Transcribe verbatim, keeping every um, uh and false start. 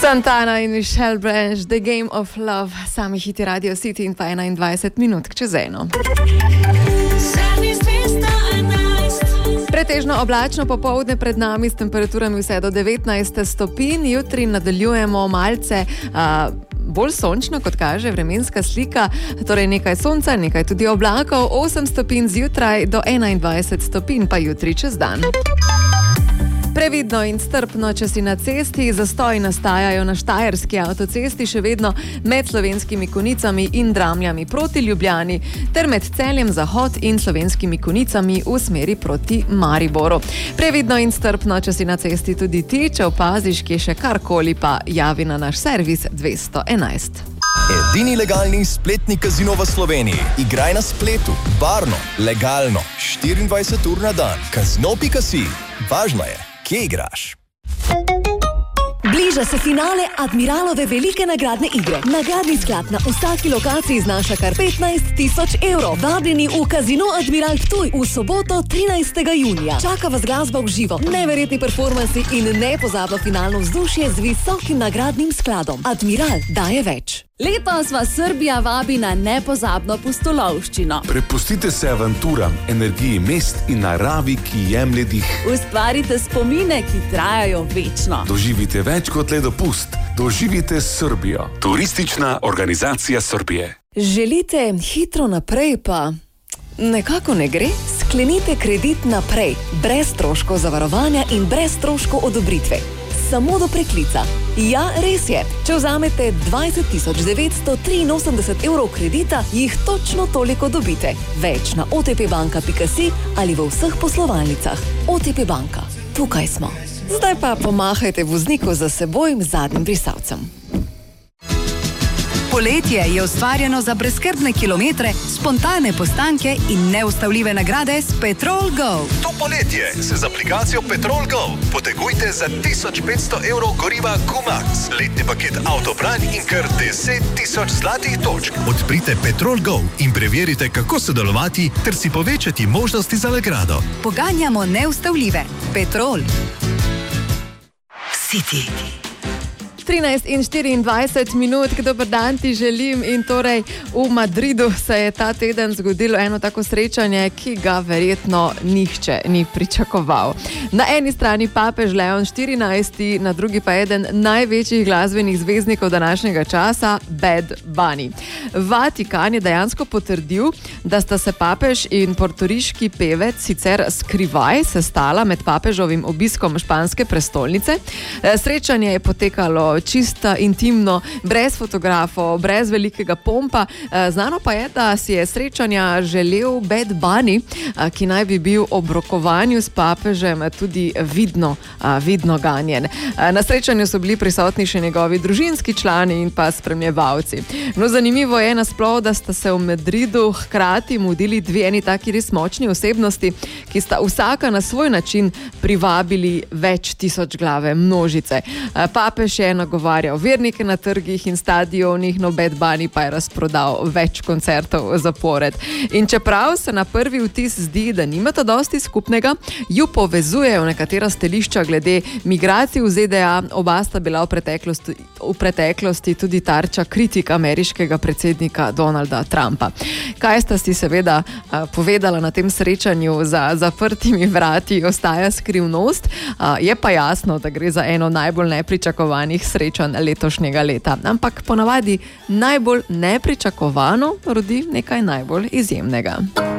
Santana in Michelle Branch, The Game of Love, sami hiti Radio City in pa enaindvajset minut čez eno. Pretežno oblačno popoldne pred nami s temperaturami vse do devetnajst stopinj, jutri nadaljujemo malce a, bolj sončno, kot kaže vremenska slika, torej nekaj sonca, nekaj tudi oblakov, osem stopinj zjutraj do enaindvajset stopinj pa jutri čez dan. Previdno in strpno, če si na cesti, zastoji nastajajo na štajerski avtocesti še vedno med Slovenskimi Konjicami in Dramljami proti Ljubljani ter med Celjem Zahod in Slovenskimi Konjicami v smeri proti Mariboru. Previdno in strpno, če si na cesti tudi ti, če opaziš, kje še karkoli, pa javi na naš servis dvesto enajst. Edini legalni spletni kazino v Sloveniji. Igraj na spletu, varno, legalno, štiriindvajset ur na dan. Kazino pika si. Važno je, kje igraš. Bliža se finale Admiralove velike nagradne igre. Nagradni sklad na vsaki lokaciji znaša kar petnajst tisoč evrov. Vabljeni v Kazino Admiral Ptuj v soboto trinajstega junija. Čaka vas glasba v živo, neverjetni performansi in nepozabno finalno vzdušje z visokim nagradnim skladom. Admiral daje več. Letos vas Srbija vabi na nepozabno pustolovščino. Prepustite se avanturam, energiji mest in naravi, ki jemlje dih. Ustvarite spomine, ki trajajo večno. Doživite več kot le dopust. Doživite Srbijo. Turistična organizacija Srbije. Želite hitro naprej, pa nekako ne gre? Sklenite kredit naprej, brez stroškov zavarovanja in brez stroškov odobritve. Samo do preklica. Ja, res je. Če vzamete dvajset tisoč devetsto triinosemdeset evrov kredita, jih točno toliko dobite. Več na o te pe banka pika si ali v vseh poslovalnicah. O te pe banka. Tukaj smo. Zdaj pa pomahajte vozniku za seboj z zadnjim brisalcem. Poletje je ustvarjeno za brezskrbne kilometre, spontane postanke in neustavljive nagrade s Petrol Go. To poletje se z aplikacijo Petrol Go potegujte za tisoč petsto evrov goriva Q-Max, letni paket avtobranj in kar deset tisoč zlatih točk. Odprite Petrol Go in preverite, kako sodelovati ter si povečati možnosti za nagrado. Poganjamo neustavljive. Petrol. City. trinajst in štiriindvajset minut, dober dan ti želim in torej v Madridu se je ta teden zgodilo eno tako srečanje, ki ga verjetno nihče ni pričakoval. Na eni strani papež Leon štirinajsti, na drugi pa eden največjih glasbenih zvezdnikov današnjega časa, Bad Bunny. Vatikan je dejansko potrdil, da sta se papež in portoriški pevec sicer skrivaj sestala med papežovim obiskom španske prestolnice. Srečanje je potekalo čisto intimno, brez fotografov, brez velikega pompa. Znano pa je, da si je srečanja želel Bad Bunny, ki naj bi bil ob rokovanju s papežem tudi vidno, vidno ganjen. Na srečanju so bili prisotni še njegovi družinski člani in pa spremljevalci. No, zanimivo je nasploh, da sta se v Madridu hkrati mudili dve eni taki res močni osebnosti, ki sta vsaka na svoj način privabili več tisoč glave množice. Papež je nagovarjal vernike na trgih in stadionih, no Bad Bunny pa je razprodal več koncertov zapored. In čeprav se na prvi vtis zdi, da nimata dosti skupnega, ju povezujejo nekatera stališča glede migracij v ze de a. Oba sta bila v preteklosti, v preteklosti tudi tarča kritik ameriškega predsednika Donalda Trumpa. Kaj sta si seveda a, povedala na tem srečanju za zaprtimi vrati, ostaja skrivnost. A, je pa jasno, da gre za eno najbolj nepričakovanih srečanj letošnjega leta. Ampak ponavadi najbolj nepričakovano rodi nekaj najbolj izjemnega.